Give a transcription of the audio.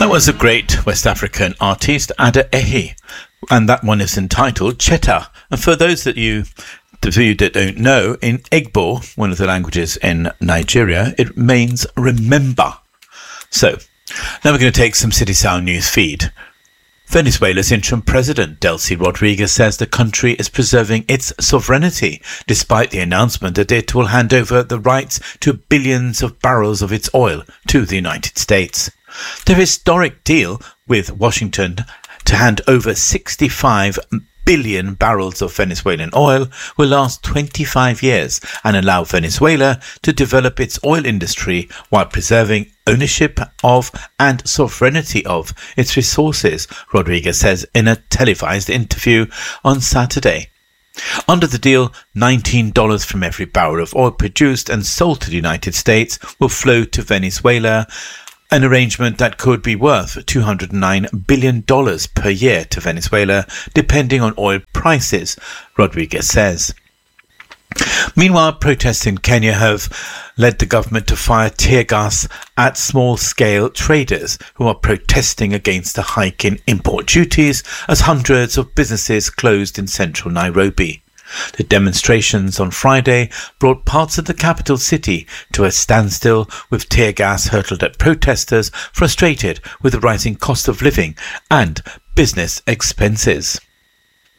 That was a great West African artist, Ada Ehi, and that one is entitled Cheta. And for those of you that don't know, in Igbo, one of the languages in Nigeria, it means remember. So, now we're going to take some City Sound news feed. Venezuela's interim president, Delcy Rodriguez, says the country is preserving its sovereignty, despite the announcement that it will hand over the rights to billions of barrels of its oil to the United States. The historic deal with Washington to hand over 65 billion barrels of Venezuelan oil will last 25 years and allow Venezuela to develop its oil industry while preserving ownership of and sovereignty of its resources, Rodriguez says in a televised interview on Saturday. Under the deal, $19 from every barrel of oil produced and sold to the United States will flow to Venezuela, an arrangement that could be worth $209 billion per year to Venezuela, depending on oil prices, Rodriguez says. Meanwhile, protests in Kenya have led the government to fire tear gas at small-scale traders who are protesting against a hike in import duties as hundreds of businesses closed in central Nairobi. The demonstrations on Friday brought parts of the capital city to a standstill, with tear gas hurled at protesters frustrated with the rising cost of living and business expenses.